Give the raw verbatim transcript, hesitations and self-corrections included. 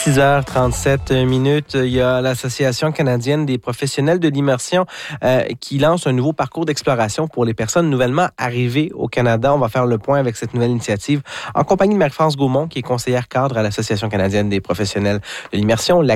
six heures trente-sept minutes. Il y a l'Association canadienne des professionnels de l'immersion euh, qui lance un nouveau parcours d'exploration pour les personnes nouvellement arrivées au Canada. On va faire le point avec cette nouvelle initiative en compagnie de Marie-France Gaumont, qui est conseillère cadre à l'Association canadienne des professionnels de l'immersion. La